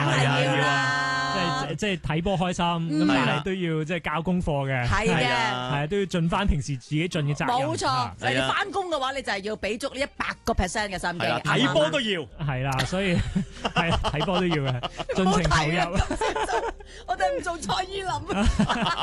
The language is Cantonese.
係要啦。 即係睇波開心，咁但係都要即係交功課嘅。 係嘅， 係都要盡翻平時自己盡嘅責任。 冇錯，你翻工嘅話，你就係要俾足呢100% 嘅心機。 睇波都要， 係啦，所以係睇波都要嘅，盡情投入。 我哋唔做蔡依林。